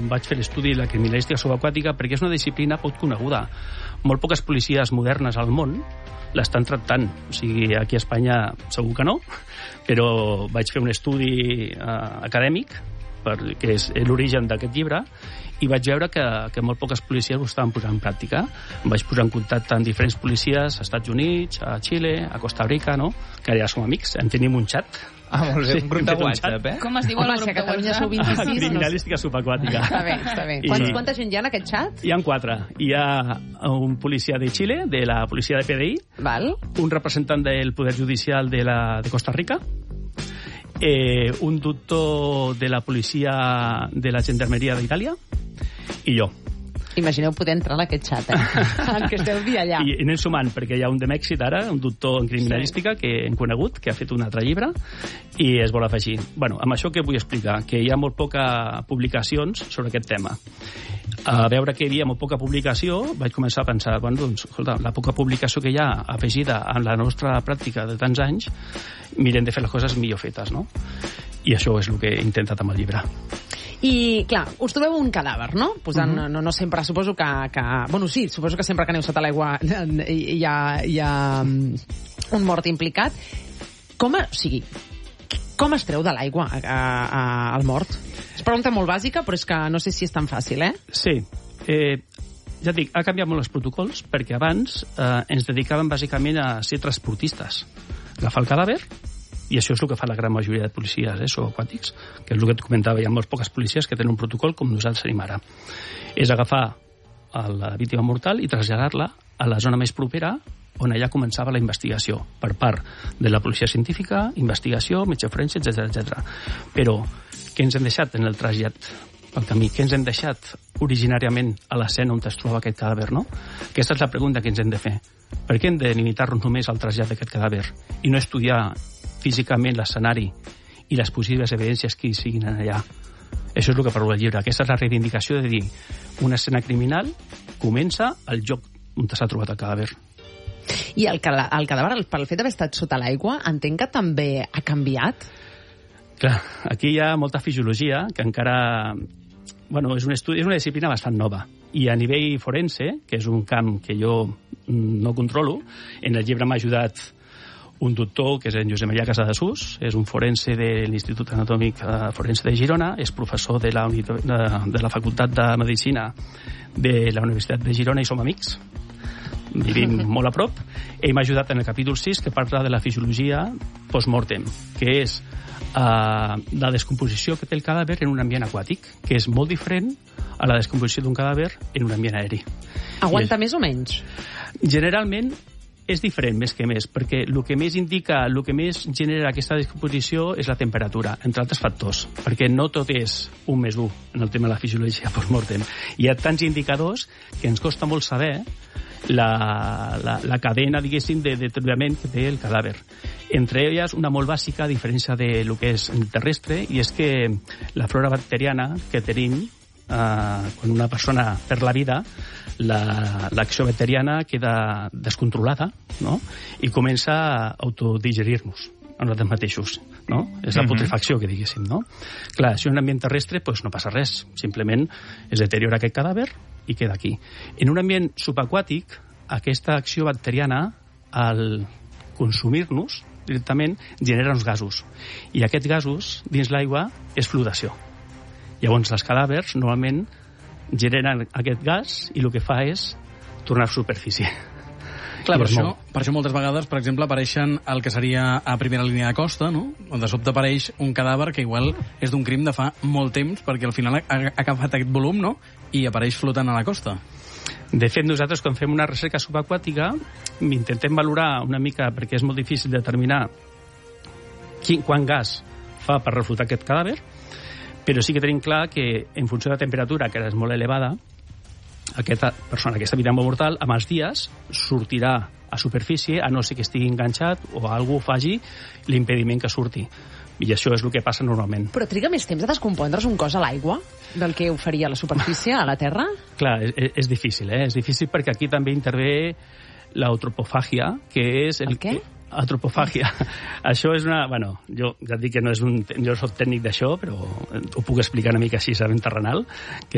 vaig fer l'estudi de la criminalística subaquàtica perquè és una disciplina poc coneguda. Molt poques policies modernes al món l'estan tractant. O sigui, aquí a Espanya segur que no, però vaig fer un estudi acadèmic, que és l'origen d'aquest llibre, i vaig veure que molt poques policies ho estaven posant en pràctica. Em vaig posar en contacte amb diferents policies als Estats Units, a Xile, a Costa Rica, no? Que ja som amics, en tenim un xat. Molt bé, un grup de WhatsApp, Com es diu el grup de Catalunya sou WhatsApp? 26. Criminalística subaquàtica. Està bé. Quanta gent hi ha en aquest xat? Hi ha 4. Hi ha un policia de Xile, de la policia de PDI, Val. un representant del Poder Judicial de Costa Rica, un doctor de la policia de la Gendarmeria d'Itàlia i jo. Imagineu poder entrar en aquest xat, en què esteu via allà. I anem sumant, perquè hi ha un de Mèxic ara, un doctor en criminalística que hem conegut, que ha fet un altre llibre, i es vol afegir. Bueno, amb això què vull explicar? Que hi ha molt poca publicacions sobre aquest tema. A veure que hi havia molt poca publicació, vaig començar a pensar, bueno, doncs, escolta, la poca publicació que hi ha afegida en la nostra pràctica de tants anys, mirem de fer les coses millor fetes, no? I això és el que he intentat amb el llibre. I, clar, us trobeu un cadàver, no? Posant, no sempre, suposo que... Bueno, sí, suposo que sempre que aneu sota l'aigua hi ha un mort implicat. Com es treu de l'aigua el mort? És pregunta molt bàsica, però és que no sé si és tan fàcil, eh? Sí. Ja dic, ha canviat molt els protocols, perquè abans ens dedicàvem bàsicament a ser transportistes. Agafar el cadàver, i això és el que fa la gran majoria de policies subaquàtics, que és el que et comentava, hi ha molt poques policies que tenen un protocol com nosaltres tenim ara. És agafar la víctima mortal i traslladar-la a la zona més propera on allà començava la investigació per part de la policia científica, investigació, metge forense, etc. Però què ens hem deixat en el trasllat pel camí? Què ens hem deixat originàriament a l'escena on es troba aquest cadàver, no? Aquesta és la pregunta que ens hem de fer. Per què hem de limitar-nos només al trasllat d'aquest cadàver i no estudiar físicament l'escenari i les possibles evidències que hi siguin allà? Això és el que parla el llibre. Aquesta és la reivindicació de dir una escena criminal comença al lloc on s'ha trobat el cadàver. I el cadàver, pel fet d'haver estat sota l'aigua, entenc que també ha canviat? Clar, aquí hi ha molta fisiologia que encara... Bueno, és una disciplina bastant nova. I a nivell forense, que és un camp que jo no controlo, en el llibre m'ha ajudat un doctor, que és en Josep Maria Casadesús, és un forense de l'Institut Anatòmic Forense de Girona, és professor de la Facultat de Medicina de la Universitat de Girona i som amics, vivim molt a prop. Ell m'ha ajudat en el capítol 6, que parla de la fisiologia post-mortem, que és la descomposició que té el cadàver en un ambient aquàtic, que és molt diferent a la descomposició d'un cadàver en un ambient aeri. Aguanta més o menys? Generalment és diferent més que més, perquè el que més indica, el que més genera aquesta descomposició és la temperatura, entre altres factors, perquè no tot és 1+1 en el tema de la fisiologia post-mortem. Hi ha tants indicadors que ens costa molt saber la cadena, diguéssim, de deteriorament que té el cadàver. Entre elles, una molt bàsica, a diferència de lo que és terrestre, i és que la flora bacteriana que tenim quan una persona perd la vida, l'acció bacteriana queda descontrolada, no? I comença a autodigerir-nos a nosaltres mateixos, no? És la putrefacció, que diguéssim, no? Clar, si en un ambient terrestre, doncs no passa res, simplement es deteriora aquest cadàver i queda aquí. En un ambient subaquàtic, aquesta acció bacteriana, al consumir-nos directament, genera uns gasos, i aquests gasos dins l'aigua és flotació. Llavors els cadàvers normalment generen aquest gas i el que fa és tornar a superfície. Clar, per això moltes vegades, per exemple, apareixen el que seria a primera línia de costa, no? On de sobte apareix un cadàver que igual és d'un crim de fa molt temps, perquè al final ha agafat aquest volum, no? I apareix flotant a la costa. De fet, nosaltres, quan fem una recerca subaquàtica, intentem valorar una mica, perquè és molt difícil determinar quant gas fa per reflotar aquest cadàver, però sí que tenim clar que, en funció de la temperatura, que ara és molt elevada, aquesta persona, aquesta vida mortal, amb els dies sortirà a superfície, a no ser que estigui enganxat o algú faci l'impediment que surti. I això és el que passa normalment. Però triga més temps a descompondre's un cos a l'aigua del que ho faria a la superfície, a la terra? Clar, és difícil, eh? És difícil perquè aquí també intervé l'eutropofàgia, que és... El què? Antropofàgia. Això és una... Bueno, jo ja et dic que no és un... Jo soc tècnic d'això, però ho puc explicar una mica així, sabent terrenal, que